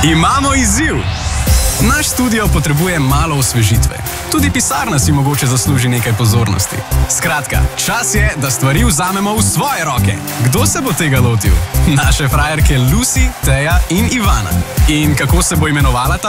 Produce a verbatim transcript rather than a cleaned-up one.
Imamo izziv! Naš studio potrebuje malo osvežitve. Tudi pisarna si mogoče zasluži nekaj pozornosti. Skratka, čas je, da stvari vzamemo v svoje roke. Kdo se bo tega lotil? Naše frajerke Lucy, Teja in Ivana. In kako se bo imenovala ta